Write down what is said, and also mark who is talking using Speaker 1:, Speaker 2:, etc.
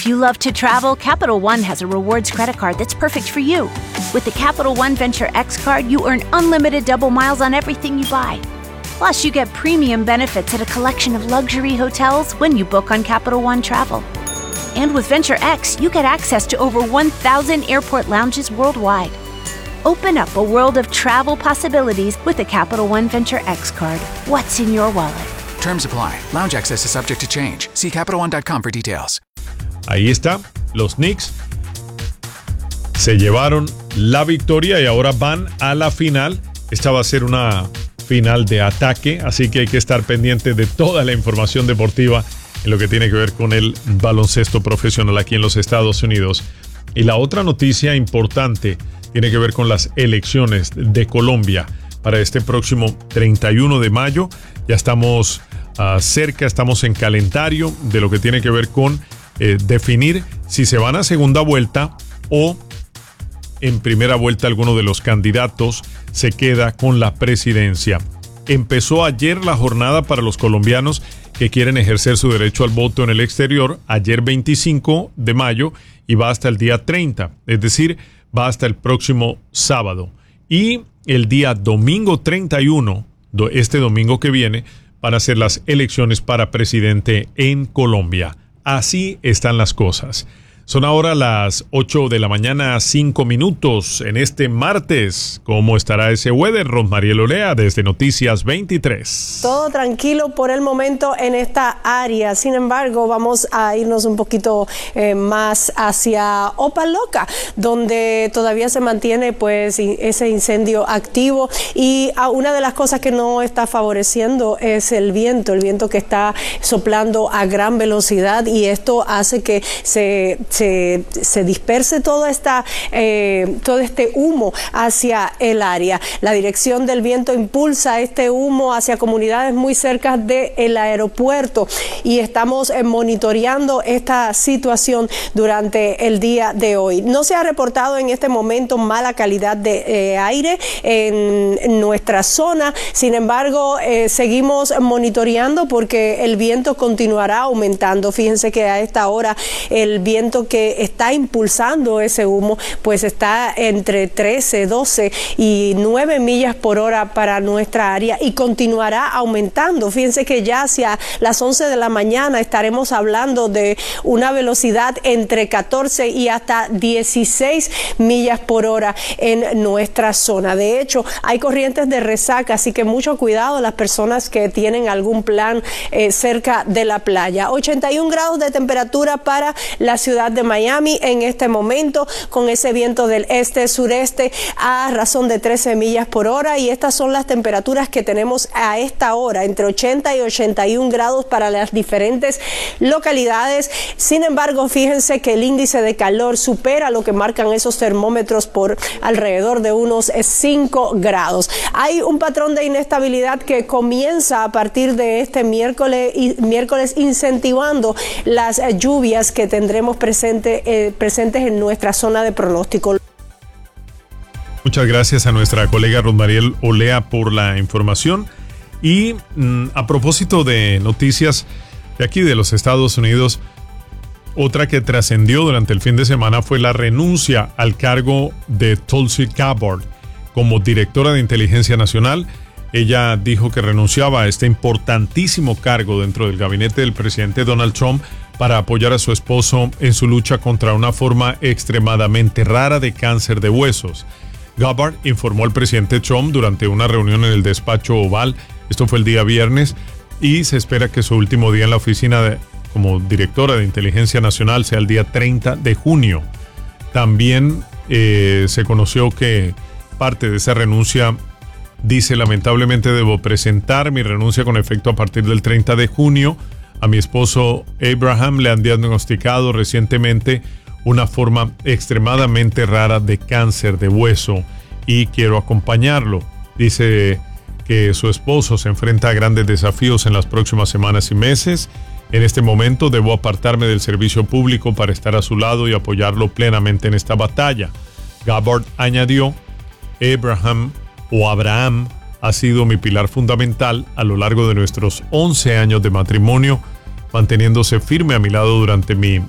Speaker 1: If you love to travel, Capital One has a rewards credit card that's perfect for you. With the Capital One Venture X card, you earn unlimited double miles on everything you buy. Plus, you get premium benefits at a collection of luxury hotels when you book on Capital One Travel. And with Venture X, you get access to over 1,000 airport lounges worldwide. Open up a world of travel possibilities with the Capital One Venture X card. What's in your wallet?
Speaker 2: Terms apply. Lounge access is subject to change. See CapitalOne.com for details.
Speaker 3: Ahí está, los Knicks se llevaron la victoria y ahora van a la final. Esta va a ser una final de ataque, así que hay que estar pendiente de toda la información deportiva en lo que tiene que ver con el baloncesto profesional aquí en los Estados Unidos. Y la otra noticia importante tiene que ver con las elecciones de Colombia para este próximo 31 de mayo. Ya estamos cerca, estamos en calendario de lo que tiene que ver con definir si se van a segunda vuelta o en primera vuelta alguno de los candidatos se queda con la presidencia. Empezó ayer la jornada para los colombianos que quieren ejercer su derecho al voto en el exterior, ayer 25 de mayo y va hasta el día 30, es decir, va hasta el próximo sábado. Y el día domingo 31, este domingo que viene, van a ser las elecciones para presidente en Colombia. Así están las cosas. Son ahora las 8 de la mañana, 5 minutos en este martes. ¿Cómo estará ese weather? Rosmariel Olea desde Noticias 23.
Speaker 4: Todo tranquilo por el momento en esta área. Sin embargo, vamos a irnos un poquito más hacia Opa-locka, donde todavía se mantiene pues ese incendio activo. Y una de las cosas que no está favoreciendo es el viento que está soplando a gran velocidad, y esto hace que se disperse todo este humo hacia el área. La dirección del viento impulsa este humo hacia comunidades muy cerca del aeropuerto, y estamos monitoreando esta situación durante el día de hoy. No se ha reportado en este momento mala calidad de aire en nuestra zona. Sin embargo, seguimos monitoreando porque el viento continuará aumentando. Fíjense que a esta hora el viento que está impulsando ese humo pues está entre 13, 12 y 9 millas por hora para nuestra área, y continuará aumentando. Fíjense que ya hacia las 11 de la mañana estaremos hablando de una velocidad entre 14 y hasta 16 millas por hora en nuestra zona. De hecho, hay corrientes de resaca, así que mucho cuidado las personas que tienen algún plan cerca de la playa. 81 grados de temperatura para la ciudad de Miami en este momento, con ese viento del este-sureste a razón de 13 millas por hora, y estas son las temperaturas que tenemos a esta hora, entre 80 y 81 grados para las diferentes localidades. Sin embargo, fíjense que el índice de calor supera lo que marcan esos termómetros por alrededor de unos 5 grados. Hay un patrón de inestabilidad que comienza a partir de este miércoles incentivando las lluvias que tendremos presentes en nuestra zona de pronóstico.
Speaker 3: Muchas gracias a nuestra colega Rosmariel Olea por la información. Y a propósito de noticias de aquí de los Estados Unidos, otra que trascendió durante el fin de semana fue la renuncia al cargo de Tulsi Gabbard como directora de Inteligencia Nacional. Ella dijo que renunciaba a este importantísimo cargo dentro del gabinete del presidente Donald Trump para apoyar a su esposo en su lucha contra una forma extremadamente rara de cáncer de huesos. Gabbard informó al presidente Trump durante una reunión en el despacho Oval, esto fue el día viernes, y se espera que su último día en la oficina como directora de Inteligencia Nacional sea el día 30 de junio. También se conoció que parte de esa renuncia dice: lamentablemente debo presentar mi renuncia con efecto a partir del 30 de junio. A mi esposo Abraham le han diagnosticado recientemente una forma extremadamente rara de cáncer de hueso y quiero acompañarlo. Dice que su esposo se enfrenta a grandes desafíos en las próximas semanas y meses. En este momento debo apartarme del servicio público para estar a su lado y apoyarlo plenamente en esta batalla. Gabbard añadió: Abraham ha sido mi pilar fundamental a lo largo de nuestros 11 años de matrimonio, manteniéndose firme a mi lado durante mi